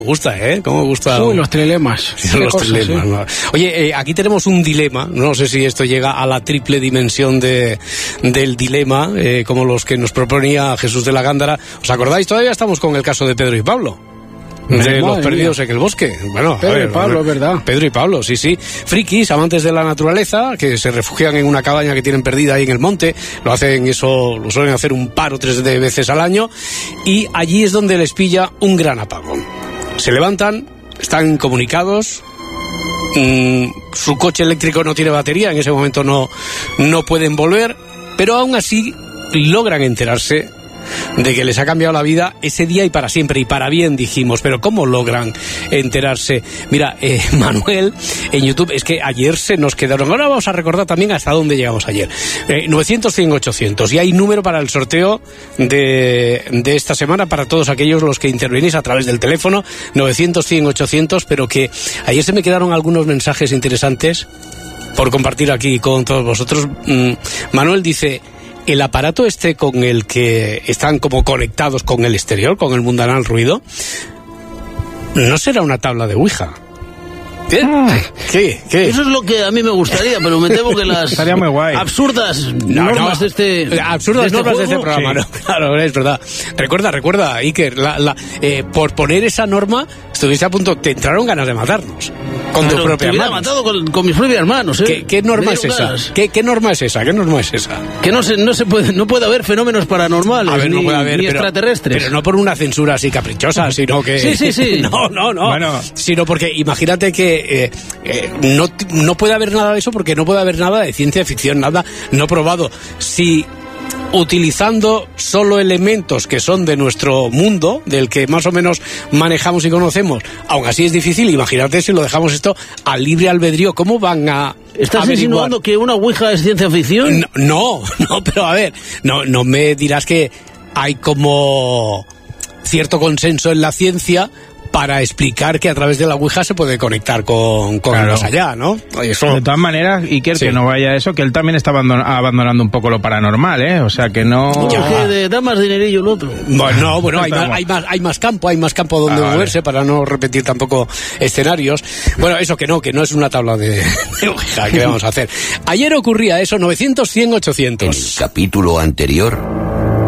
Gusta, ¿Cómo gusta? Uy, los trilemas. Los trilemas, ¿no? Oye, aquí tenemos un dilema, no sé si esto llega a la triple dimensión del dilema, como los que nos proponía Jesús de la Gándara. ¿Os acordáis? Todavía estamos con el caso de Pedro y Pablo. De los perdidos en el bosque. Bueno, Pedro y Pablo, es verdad. Pedro y Pablo, sí. Frikis, amantes de la naturaleza, que se refugian en una cabaña que tienen perdida ahí en el monte. Lo suelen hacer un par o 3 veces al año. Y allí es donde les pilla un gran apagón. Se levantan, están incomunicados. Su coche eléctrico no tiene batería, en ese momento no pueden volver. Pero aún así logran enterarse de que les ha cambiado la vida ese día y para siempre, y para bien, dijimos. Pero ¿cómo logran enterarse? Mira, Manuel, en YouTube, es que ayer se nos quedaron. Ahora vamos a recordar también hasta dónde llegamos ayer. 900, 100, 800. Y hay número para el sorteo de esta semana para todos aquellos los que intervenís a través del teléfono, 900, 100, 800, pero que ayer se me quedaron algunos mensajes interesantes por compartir aquí con todos vosotros. Manuel dice: el aparato con el que están como conectados con el exterior, con el mundanal ruido, ¿no será una tabla de Ouija? ¿Qué? Eso es lo que a mí me gustaría, pero me temo que las estaría muy guay. absurdas normas de este programa, ¿no? Claro, es verdad. Recuerda, Iker, por poner esa norma estuviste a punto, te entraron ganas de matarnos con tus propias manos. Matado con mis propias manos, ¿Qué norma es esa? ¿Qué norma es esa? Que no puede haber fenómenos paranormales, a ver, no puede haber, ni extraterrestres. Pero no por una censura así caprichosa, sino que... Sí. No. Bueno. Sino porque imagínate que no puede haber nada de eso, porque no puede haber nada de ciencia ficción, nada no probado. Si utilizando solo elementos que son de nuestro mundo, del que más o menos manejamos y conocemos, aún así es difícil, imagínate si lo dejamos esto a libre albedrío, ¿cómo van a ¿Estás averiguar? insinuando que una Ouija es ciencia ficción? No, pero a ver, no me dirás que hay como cierto consenso en la ciencia para explicar que a través de la Ouija se puede conectar con claro, más allá, ¿no? Eso... De todas maneras, Iker, Sí. que no vaya eso, que él también está abandonando un poco lo paranormal, ¿eh? O sea, que no... Que da más dinerillo el otro. Bueno, hay más campo donde moverse, para no repetir tampoco escenarios. Bueno, eso que no es una tabla de Ouija que vamos a hacer. Ayer ocurría eso, 900, 100, 800. En el capítulo anterior...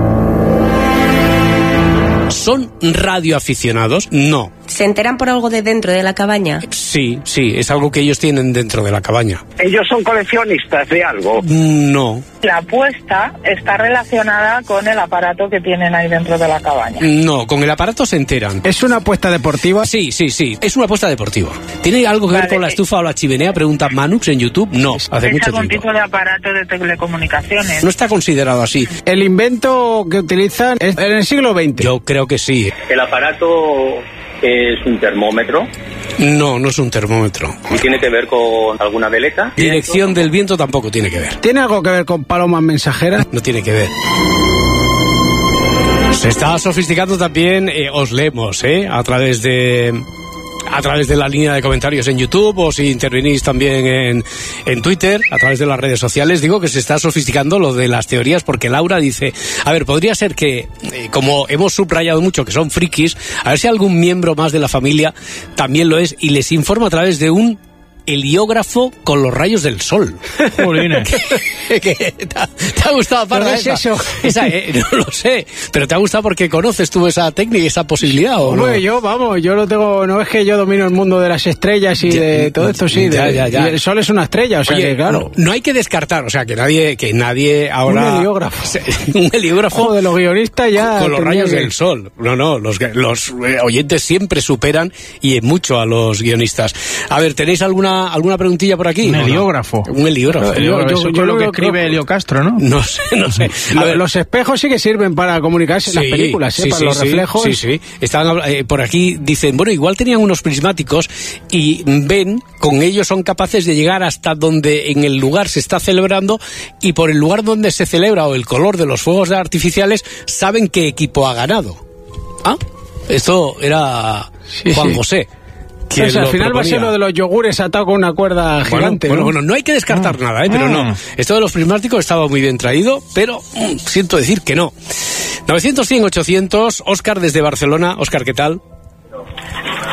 ¿Son radioaficionados? No. ¿Se enteran por algo de dentro de la cabaña? Sí, es algo que ellos tienen dentro de la cabaña. ¿Ellos son coleccionistas de algo? No. La apuesta está relacionada con el aparato que tienen ahí dentro de la cabaña. No, con el aparato se enteran. ¿Es una apuesta deportiva? Sí, es una apuesta deportiva. ¿Tiene algo que ver con la estufa o la chimenea? Pregunta Manux en YouTube. No, hace es mucho algún tiempo. tipo de aparato de telecomunicaciones. No está considerado así. ¿El invento que utilizan es en el siglo XX? Yo creo que sí. El aparato es un termómetro. No es un termómetro. ¿Y tiene que ver con alguna veleta? Dirección del viento tampoco tiene que ver. ¿Tiene algo que ver con palomas mensajeras? No tiene que ver. Se está sofisticando también, os leemos, a través de la línea de comentarios en YouTube, o si intervenís también en Twitter, a través de las redes sociales. Digo que se está sofisticando lo de las teorías, porque Laura dice, a ver, podría ser que, como hemos subrayado mucho que son frikis, a ver si algún miembro más de la familia también lo es, y les informa a través de un heliógrafo con los rayos del sol. ¿Te ha gustado, Parda? ¿Pero qué es eso? No lo sé, pero ¿te ha gustado porque conoces tú esa técnica y esa posibilidad, o no? Yo lo tengo, no es que yo domino el mundo de las estrellas y de todo esto, sí. Ya. Y el sol es una estrella, o sea. Oye, que claro. No hay que descartar, o sea, que nadie ahora... Un heliógrafo. Un heliógrafo de los guionistas ya... con los rayos del sol. No, los oyentes siempre superan, y en mucho, a los guionistas. A ver, ¿tenéis alguna preguntilla por aquí? Un heliógrafo. Un heliógrafo. Yo lo que escribe Helio Castro, ¿no? No sé. A ver, los espejos sí que sirven para comunicarse en las películas, para los reflejos. Sí. Estaban, por aquí dicen, bueno, igual tenían unos prismáticos y ven, con ellos son capaces de llegar hasta donde en el lugar se está celebrando, y por el lugar donde se celebra o el color de los fuegos artificiales saben qué equipo ha ganado. Esto era Juan José. Al final va a ser lo de los yogures atados con una cuerda gigante. Bueno, no hay que descartar nada, pero no. Esto de los prismáticos estaba muy bien traído, pero siento decir que no. 900, 100, 800. Óscar desde Barcelona. Óscar, ¿qué tal? Claro.